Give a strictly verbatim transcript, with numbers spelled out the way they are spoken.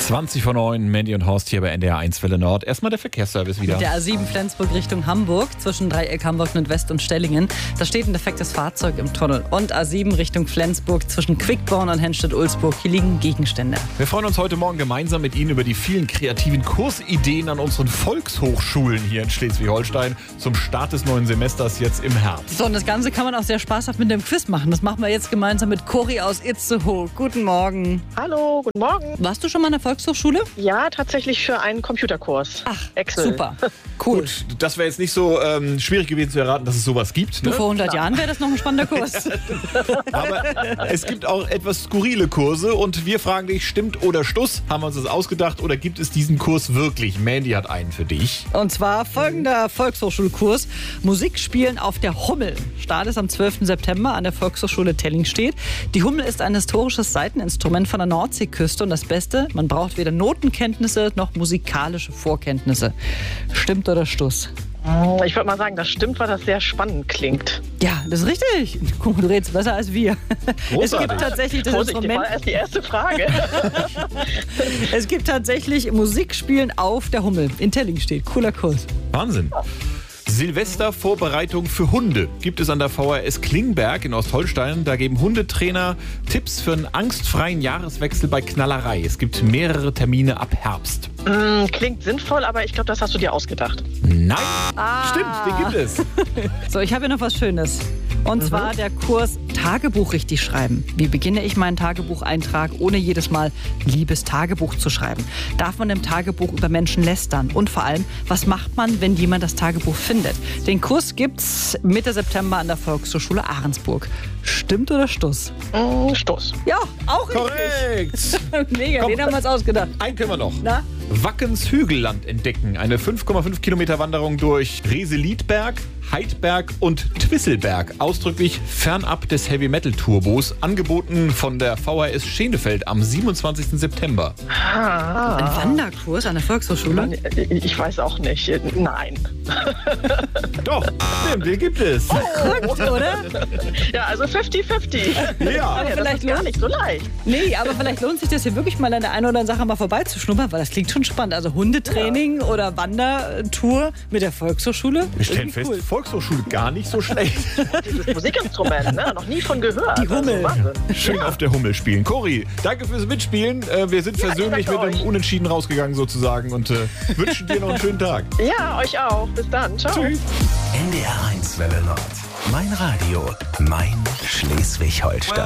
zwanzig vor neun, Mandy und Horst hier bei N D R eins Welle Nord. Erstmal der Verkehrsservice wieder. Der A sieben Flensburg Richtung Hamburg zwischen Dreieck Hamburg Nordwest und Stellingen. Da steht ein defektes Fahrzeug im Tunnel. Und A sieben Richtung Flensburg zwischen Quickborn und Hennstedt-Ulzburg. Hier liegen Gegenstände. Wir freuen uns heute Morgen gemeinsam mit Ihnen über die vielen kreativen Kursideen an unseren Volkshochschulen hier in Schleswig-Holstein zum Start des neuen Semesters jetzt im Herbst. So, und das Ganze kann man auch sehr spaßhaft mit dem Quiz machen. Das machen wir jetzt gemeinsam mit Cori aus Itzehoe. Guten Morgen. Hallo, guten Morgen. Warst du schon mal an der Volkshochschule? Ja, tatsächlich für einen Computerkurs. Ach, Excel. super. Cool. Gut, das wäre jetzt nicht so ähm, schwierig gewesen zu erraten, dass es sowas gibt. Du, Ne? vor hundert Jahren wäre das noch ein spannender Kurs. Aber es gibt auch etwas skurrile Kurse und wir fragen dich, stimmt oder Stuss? Haben wir uns das ausgedacht oder gibt es diesen Kurs wirklich? Mandy hat einen für dich. Und zwar folgender Volkshochschulkurs: Musik spielen auf der Hummel. Start ist am zwölften September an der Volkshochschule Tellingstedt. Die Hummel ist ein historisches Saiteninstrument von der Nordseeküste und das Beste, man braucht weder Notenkenntnisse noch musikalische Vorkenntnisse. Stimmt oder Stuss? Ich würde mal sagen, das stimmt, weil das sehr spannend klingt. Ja, das ist richtig. Guck mal, du redest besser als wir. Großartig. Es gibt tatsächlich das Vorsicht, das Instrument. war erst die erste Frage. Es gibt tatsächlich Musikspielen auf der Hummel in Tellingstedt. Cooler Kurs. Wahnsinn. Silvestervorbereitung für Hunde gibt es an der V H S Klingberg in Ostholstein. Da geben Hundetrainer Tipps für einen angstfreien Jahreswechsel bei Knallerei. Es gibt mehrere Termine ab Herbst. Hm, klingt sinnvoll, aber ich glaube, das hast du dir ausgedacht. Nein, Ah. stimmt, den gibt es. So, ich habe hier noch was Schönes. Und zwar der Kurs Tagebuch richtig schreiben. Wie beginne ich meinen Tagebucheintrag, ohne jedes Mal liebes Tagebuch zu schreiben? Darf man im Tagebuch über Menschen lästern? Und vor allem, was macht man, wenn jemand das Tagebuch findet? Den Kurs gibt's Mitte September an der Volkshochschule Ahrensburg. Stimmt oder Stuss? Hm, Stoß. Ja, auch Korrekt. richtig. Mega, Komm. den haben wir uns ausgedacht. Einen können wir noch. Na? Wackens Hügelland entdecken. Eine fünf Komma fünf Kilometer Wanderung durch Reselitberg, Heidberg und Twisselberg. Ausdrücklich fernab des Heavy-Metal-Turbos. Angeboten von der V H S Schenefeld am siebenundzwanzigsten September. Ah, Ein Wanderkurs an der Volkshochschule? ich weiß auch nicht. Nein. Doch, stimmt, den gibt es. Verrückt, oder? Ja, also fünfzig fünfzig. Ja. Ja, das vielleicht ist gar lohnt- nicht so leicht. Nee, aber vielleicht lohnt sich das hier wirklich mal an der einen oder anderen Sache mal vorbeizuschnuppern, weil das klingt schon spannend. Also Hundetraining oder Wandertour mit der Volkshochschule. Wir stellen Irgendwie fest, cool. Volkshochschule gar nicht so schlecht. Dieses Musikinstrument, ne? Noch nie von gehört. Die Hummel. Also, Wahnsinn. Schön auf der Hummel spielen. Cori, danke fürs Mitspielen. Äh, Wir sind Ja, versöhnlich ich mit danke einem euch. Unentschieden rausgegangen sozusagen und äh, wünschen dir noch einen schönen Tag. Ja, euch auch. Bis dann. Ciao. Tschüss. N D R eins Welle Nord. Mein Radio, mein Schleswig-Holstein.